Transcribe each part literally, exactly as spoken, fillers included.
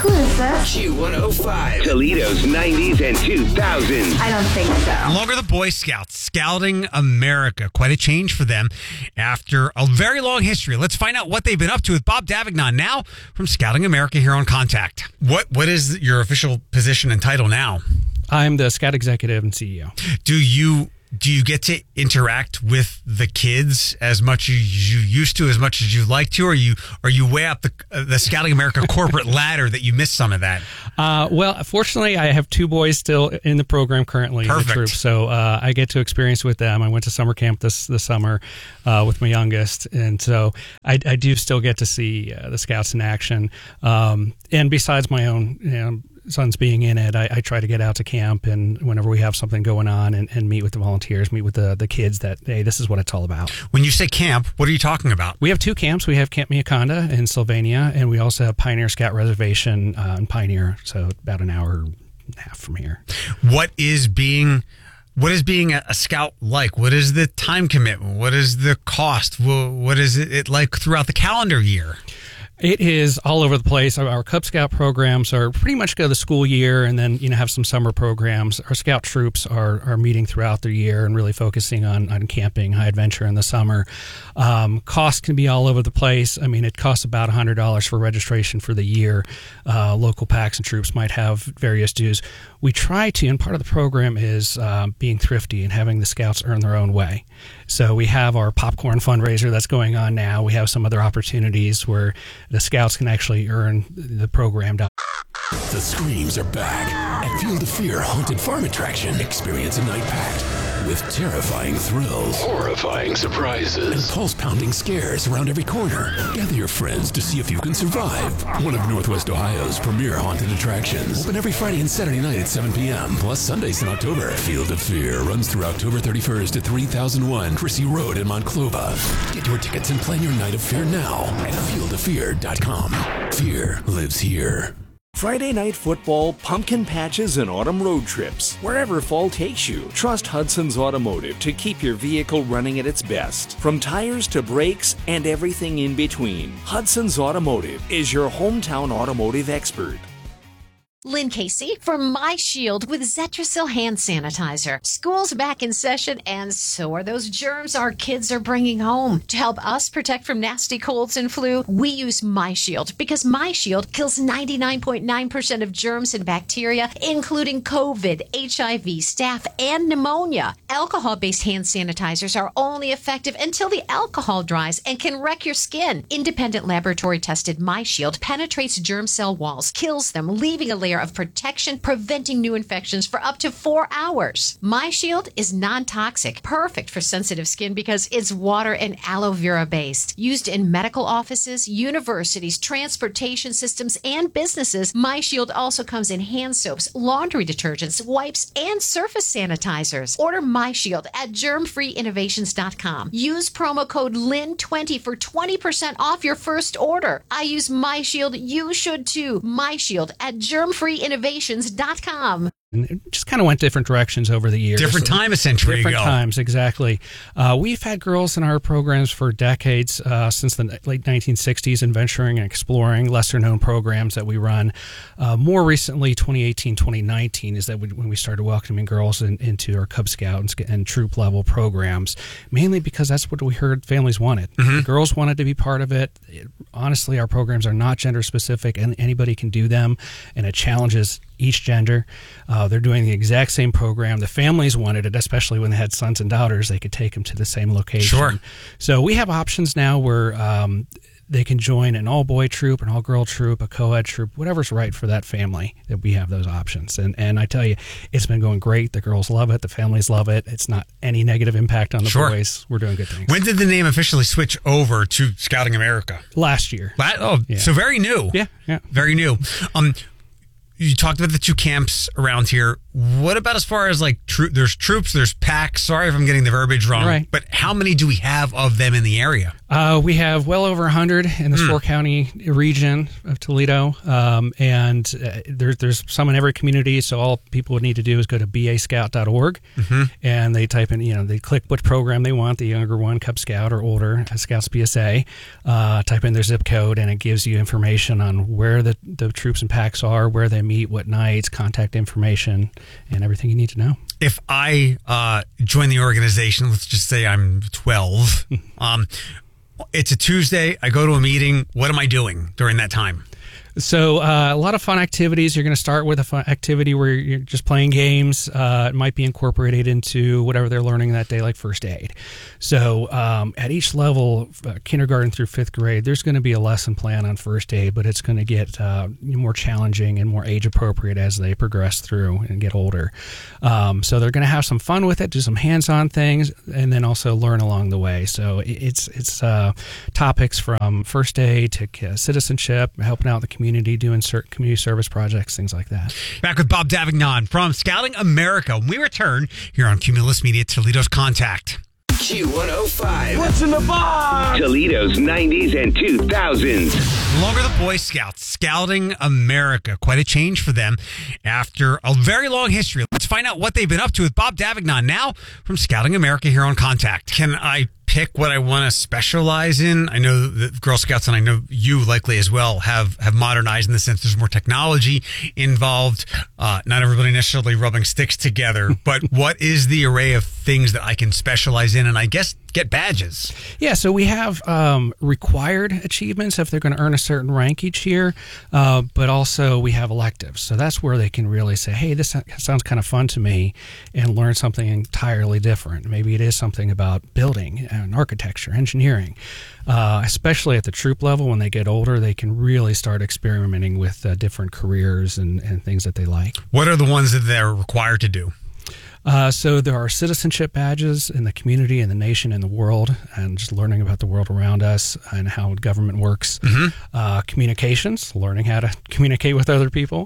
Who is this? Q one oh five. Toledo's nineties and two thousands. I don't think so. No longer the Boy Scouts, Scouting America. Quite a change for them after a very long history. Let's find out what they've been up to with Bob Davignon now from Scouting America here on Contact. What What is your official position and title now? I'm the Scout Executive and C E O. Do you do you get to interact with the kids as much as you used to, as much as you like to, or are you are you way up the uh, the Scouting America corporate ladder that you miss some of that? Uh, well, fortunately, I have two boys still in the program currently. Perfect. In the troop, so uh, I get to experience with them. I went to summer camp this this summer uh, with my youngest, and so I, I do still get to see uh, the Scouts in action. Um, and besides my own, you know, sons being in it, I, I try to get out to camp, and whenever we have something going on, and, and meet with the volunteers, meet with the, the kids that, hey, this is what it's all about. When you say camp, what are you talking about? We have two camps. We have Camp Miaconda in Sylvania, and we also have Pioneer Scout Reservation uh, in Pioneer, so about an hour and a half from here. What is being... What is being a scout like? What is the time commitment? What is the cost? What is it like throughout the calendar year? It is all over the place. Our, our Cub Scout programs are pretty much go the school year, and then you know have some summer programs. Our Scout troops are are meeting throughout the year and really focusing on, on camping, high adventure in the summer. Um, costs can be all over the place. I mean, it costs about one hundred dollars for registration for the year. Uh, local packs and troops might have various dues. We try to, and part of the program is um, being thrifty and having the Scouts earn their own way. So we have our popcorn fundraiser that's going on now. We have some other opportunities where the Scouts can actually earn the program. The screams are back at Field of Fear Haunted Farm Attraction. Experience a night packed with terrifying thrills, horrifying surprises, and pulse-pounding scares around every corner. Gather your friends to see if you can survive. One of Northwest Ohio's premier haunted attractions. Open every Friday and Saturday night at seven p.m. plus Sundays in October. Field of Fear runs through October thirty-first at three thousand one Crissy Road in Monclova. Get your tickets and plan your night of fear now at field of fear dot com. Fear lives here. Friday night football, pumpkin patches, and autumn road trips. Wherever fall takes you, trust Hudson's Automotive to keep your vehicle running at its best. From tires to brakes and everything in between, Hudson's Automotive is your hometown automotive expert. Lynn Casey for My Shield with Zetrasil hand sanitizer. School's back in session, and so are those germs our kids are bringing home. To help us protect from nasty colds and flu, we use My Shield because My Shield kills ninety-nine point nine percent of germs and bacteria, including COVID, H I V, staph, and pneumonia. Alcohol-based hand sanitizers are only effective until the alcohol dries and can wreck your skin. Independent laboratory-tested My Shield penetrates germ cell walls, kills them, leaving a layer of protection, preventing new infections for up to four hours. My Shield is non-toxic, perfect for sensitive skin because it's water and aloe vera based. Used in medical offices, universities, transportation systems, and businesses, My Shield also comes in hand soaps, laundry detergents, wipes, and surface sanitizers. Order My Shield at germ free innovations dot com. Use promo code L I N twenty for twenty percent off your first order. I use My Shield. You should too. My Shield at germ free innovations dot com. And it just kind of went different directions over the years. Different time, essentially. Different ago. times, exactly. Uh, we've had girls in our programs for decades, uh, since the late nineteen sixties, and venturing and exploring lesser-known programs that we run. Uh, more recently, twenty eighteen, twenty nineteen, is that we, when we started welcoming girls in, into our Cub Scout and, and troop-level programs, mainly because that's what we heard families wanted. Mm-hmm. The girls wanted to be part of it. it. Honestly, our programs are not gender-specific, and anybody can do them, and it challenges each gender. Uh, they're doing the exact same program. The families wanted it, especially when they had sons and daughters. They could take them to the same location. Sure. So we have options now where um, they can join an all-boy troop, an all-girl troop, a co-ed troop, whatever's right for that family. That we have those options. And and I tell you, it's been going great. The girls love it. The families love it. It's not any negative impact on the Sure. boys. We're doing good things. When did the name officially switch over to Scouting America? Last year. La- oh, Yeah. so very new. Yeah, yeah. Very new. Um, you talked about the two camps around here. What about as far as like tro- there's troops, there's packs. Sorry if I'm getting the verbiage wrong. Right. But how many do we have of them in the area? Uh, we have well over one hundred in the mm. four county region of Toledo, um, and uh, there, there's some in every community. So all people would need to do is go to b a scout dot org, mm-hmm. and they type in, you know, they click what program they want, the younger one, Cub Scout, or older, Scouts P S A. Uh, type in their zip code, and it gives you information on where the, the troops and packs are, where they meet, what nights, contact information, and everything you need to know. If I uh, join the organization, let's just say I'm twelve, um, it's a Tuesday, I go to a meeting, what am I doing during that time? So uh, a lot of fun activities. You're going to start with a fun activity where you're just playing games. Uh, it might be incorporated into whatever they're learning that day, like first aid. So um, at each level, uh, kindergarten through fifth grade, there's going to be a lesson plan on first aid, but it's going to get uh, more challenging and more age appropriate as they progress through and get older. Um, so they're going to have some fun with it, do some hands-on things, and then also learn along the way. So it's it's uh, topics from first aid to citizenship, helping out the community. community, doing certain community service projects, things like that. Back with Bob Davignon from Scouting America. When we return here on Cumulus Media, Toledo's Contact. Q one oh five. What's in the box? Toledo's nineties and two thousands. No longer the Boy Scouts, Scouting America. Quite a change for them after a very long history. Let's find out what they've been up to with Bob Davignon now from Scouting America here on Contact. Can I pick what I want to specialize in? I know that Girl Scouts, and I know you likely as well, have, have modernized in the sense there's more technology involved. Uh, not everybody necessarily rubbing sticks together, but what is the array of things that I can specialize in and I guess get badges? Yeah, so we have um, required achievements if they're going to earn a certain rank each year, uh, but also we have electives. So that's where they can really say, hey, this sounds kind of fun to me, and learn something entirely different. Maybe it is something about building and architecture, engineering. Uh, especially at the troop level, when they get older, they can really start experimenting with uh, different careers and, and things that they like. What are the ones that they're required to do? Uh, so there are citizenship badges in the community, in the nation, in the world, and just learning about the world around us and how government works. Mm-hmm. Uh, communications, learning how to communicate with other people.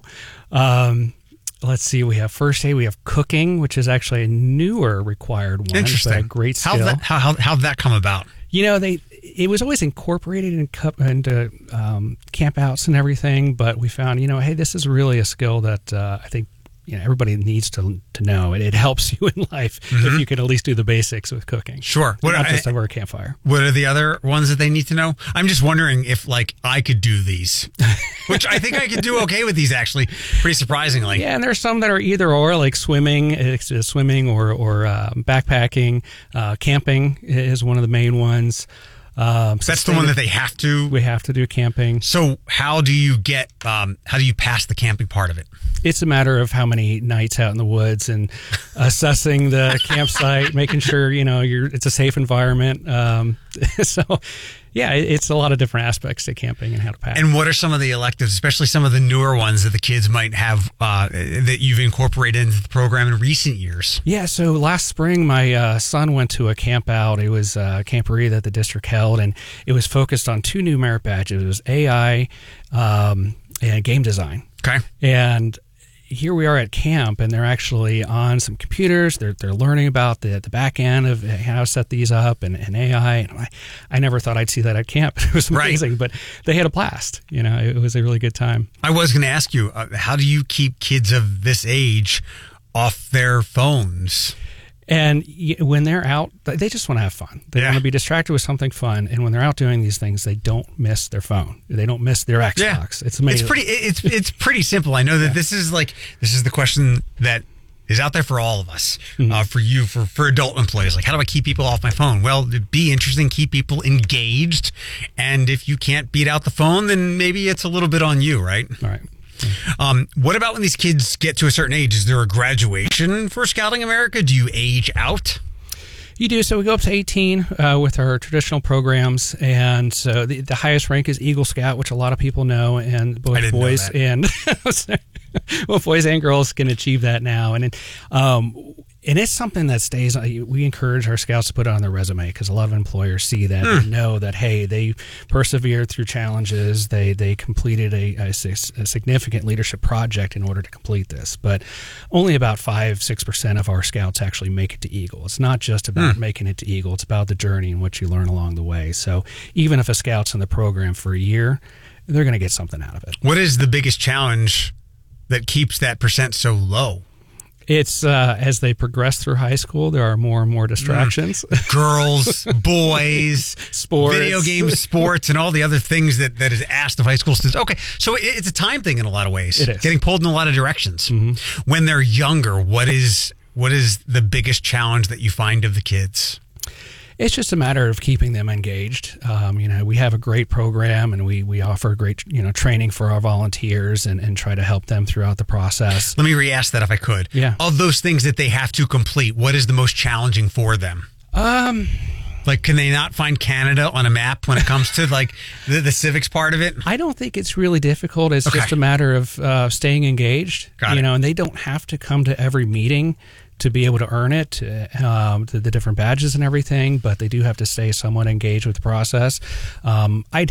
Um, let's see, we have first aid, we have cooking, which is actually a newer required one. Interesting. But a great skill. How'd that, how, how, how'd that come about? You know, they it was always incorporated in, into um, campouts and everything, but we found, you know, hey, this is really a skill that uh, I think you know everybody needs to to know. It, it helps you in life mm-hmm. if you can at least do the basics with cooking. Sure. What, not I, just over a campfire. What are the other ones that they need to know? I'm just wondering if, like, I could do these, which I think I could do okay with these, actually, pretty surprisingly. Yeah, and there's some that are either or, like swimming, it's, uh, swimming or, or uh, backpacking. Uh, camping is one of the main ones. Um, That's the one that they have to. We have to do camping. So how do you get? Um, how do you pass the camping part of it? It's a matter of how many nights out in the woods and assessing the campsite, making sure you know you're. It's a safe environment. Um, so, yeah, it, it's a lot of different aspects to camping and how to pass. And what are some of the electives, especially some of the newer ones that the kids might have uh, that you've incorporated into the program in recent years? Yeah, so last spring, my uh, son went to a camp out. It was a camporee that the district held, and it was focused on two new merit badges. It was A I um, and game design. Okay. And here we are at camp, and they're actually on some computers. They're they're learning about the the back end of how to set these up and, and A I. And I, I never thought I'd see that at camp. It was amazing, right. But they had a blast. You know, it was a really good time. I was going to ask you, uh, how do you keep kids of this age off their phones? And when they're out, they just want to have fun. They yeah. want to be distracted with something fun. And when they're out doing these things, they don't miss their phone. They don't miss their Xbox. Yeah. It's amazing. It's pretty. It's it's pretty simple. I know that yeah. this is like this is the question that is out there for all of us, mm-hmm. uh, for you, for for adult employees. Like, how do I keep people off my phone? Well, be interesting, keep people engaged, and if you can't beat out the phone, then maybe it's a little bit on you, right? All right. Um, what about when these kids get to a certain age? Is there a graduation for Scouting America? Do you age out? You do. So we go up to eighteen uh, with our traditional programs, and so the, the highest rank is Eagle Scout, which a lot of people know, and both boys and well, boys and girls can achieve that now. And um, And it's something that stays. We encourage our scouts to put it on their resume because a lot of employers see that Hmm. and know that, hey, they persevered through challenges. They they completed a, a, a significant leadership project in order to complete this. But only about five, six percent of our scouts actually make it to Eagle. It's not just about Hmm. making it to Eagle. It's about the journey and what you learn along the way. So even if a scout's in the program for a year, they're going to get something out of it. What is the biggest challenge that keeps that percent so low? It's uh, as they progress through high school, there are more and more distractions. Girls, boys, Sports. video games, sports, and all the other things that, that is asked of high school students. Okay, so it, it's a time thing in a lot of ways. It is. Getting pulled in a lot of directions. Mm-hmm. When they're younger, what is what is the biggest challenge that you find of the kids? It's just a matter of keeping them engaged. Um, you know, we have a great program, and we we offer great you know training for our volunteers, and, and try to help them throughout the process. Let me re-ask that if I could. Yeah. Of those things that they have to complete, what is the most challenging for them? Um, Like, can they not find Canada on a map when it comes to like the, the civics part of it? I don't think it's really difficult. It's Okay. just a matter of uh, staying engaged. Got you it. know, and they don't have to come to every meeting to be able to earn it, uh, um, the, the different badges and everything, but they do have to stay somewhat engaged with the process. Um, I'd